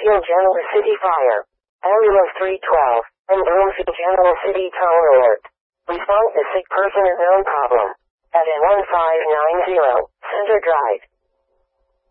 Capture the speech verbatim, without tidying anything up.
Broomfield General City Fire. Ambulance three twelve. And Broomfield General City Tower Alert. Response to sick person is known problem. At one five nine zero, Center Drive.